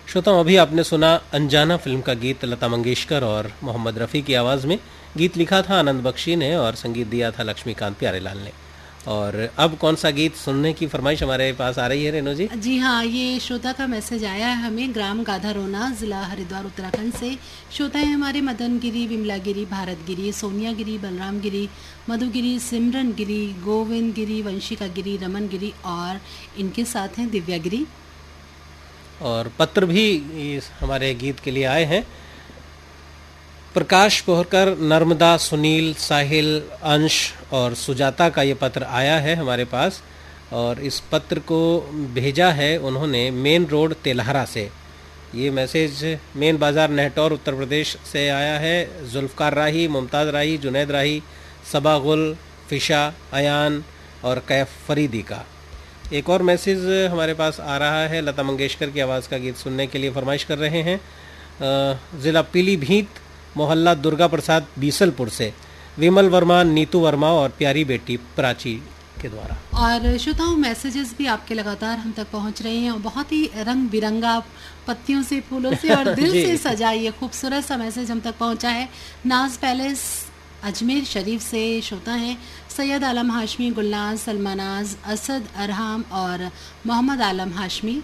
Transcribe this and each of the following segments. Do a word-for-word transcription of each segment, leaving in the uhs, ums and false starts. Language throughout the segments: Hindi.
श्रोताओं, अभी आपने सुना अनजाना फिल्म का गीत लता मंगेशकर और मोहम्मद रफ़ी की आवाज़ में। गीत लिखा था आनंद बख्शी ने और संगीत दिया था लक्ष्मीकांत प्यारेलाल ने। और अब कौन सा गीत सुनने की फरमाइश हमारे पास आ रही है रेणु जी? जी हाँ, ये श्रोता का मैसेज आया है हमें ग्राम गाधारोना, जिला हरिद्वार, उत्तराखंड से। श्रोता है हमारे मदन गिरी, विमला गिरी, भारत गिरी, सोनिया गिरी, बलराम गिरी, मधु गिरी, सिमरन गिरी, गोविंद गिरी, वंशिका गिरी, रमन गिरी और इनके साथ हैं दिव्या गिरी। और पत्र भी इस हमारे गीत के लिए आए हैं। प्रकाश पोहरकर, नर्मदा, सुनील, साहिल, अंश और सुजाता का ये पत्र आया है हमारे पास। और इस पत्र को भेजा है उन्होंने मेन रोड तेल्हारा से। ये मैसेज मेन बाज़ार नेहटौर उत्तर प्रदेश से आया है। जुल्फ़कार राही, मुमताज़ राही, जुनैद राही, सबा गुल, फ़िशा, अयान और कैफ फरीदी का। एक और मैसेज हमारे पास आ रहा है, लता मंगेशकर की आवाज़ का गीत सुनने के लिए फरमाइश कर रहे हैं ज़िला पीलीभीत, मोहल्ला दुर्गा प्रसाद, बीसलपुर से विमल वर्मा, नीतू वर्मा और प्यारी बेटी प्राची के द्वारा। और श्रोताओं, मैसेजेस भी आपके लगातार हम तक पहुंच रहे हैं और बहुत ही रंग बिरंगा पत्तियों से, फूलों से और दिल से सजा ये खूबसूरत सा मैसेज हम तक पहुंचा है। नाज पैलेस अजमेर शरीफ से श्रोता हैं सैयद आलम हाशमी, गुलनाज, सलमानाज, असद अरहम और मोहम्मद आलम हाशमी।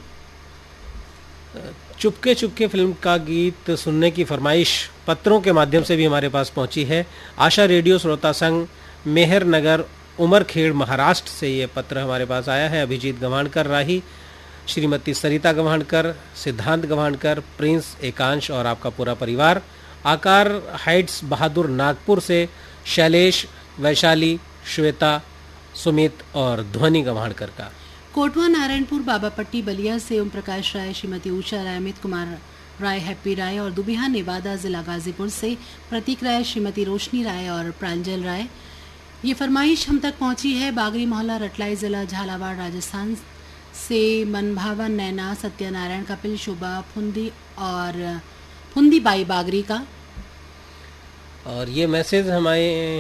चुपके चुपके फिल्म का गीत सुनने की फरमाइश पत्रों के माध्यम से भी हमारे पास पहुंची है। आशा रेडियो श्रोता संघ, मेहर नगर, उमरखेड़, महाराष्ट्र से ये पत्र हमारे पास आया है। अभिजीत गवाणकर राही, श्रीमती सरिता गवाणकर, सिद्धांत गवाणकर, प्रिंस, एकांश और आपका पूरा परिवार। आकार हाइट्स, बहादुर, नागपुर से शैलेश, वैशाली, श्वेता, सुमित और ध्वनि गवाणकर का। कोटवा नारायणपुर, बाबापट्टी, बलिया से ओम प्रकाश राय, श्रीमती उषा राय, अमित कुमार राय, हैप्पी राय और दुबिहा नेवादा, जिला गाजीपुर से प्रतीक राय, श्रीमती रोशनी राय और प्रांजल राय। ये फरमाइश हम तक पहुंची है बागरी मोहल्ला, रटलाई, जिला झालावाड़, राजस्थान से मनभावन, नैना, सत्यनारायण, कपिल, शुभा, फुंदी और फुंदी बाई बागरी का। और ये मैसेज हमारे